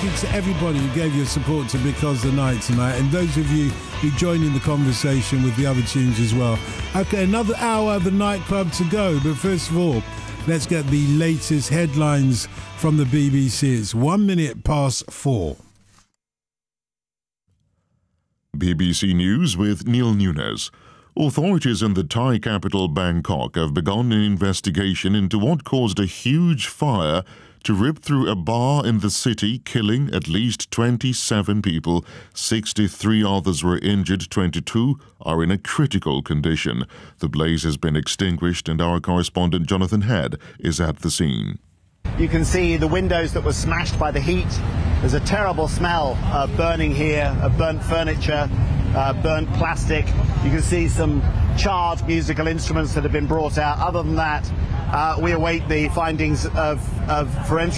thank you to everybody who gave your support to Because the Night tonight, and those of you who joined in the conversation with the other tunes as well. Okay, another hour of the nightclub to go, but first of all, let's get the latest headlines from the BBC. It's 1 minute past 4. BBC News with Neil Nunes. Authorities in the Thai capital Bangkok have begun an investigation into what caused a huge fire to rip through a bar in the city, killing at least 27 people. 63 others were injured, 22 are in a critical condition. The blaze has been extinguished and our correspondent Jonathan Head is at the scene. You can see the windows that were smashed by the heat. There's a terrible smell of burning here, of burnt furniture, burnt plastic. You can see some charred musical instruments that have been brought out. Other than that, we await the findings of forensic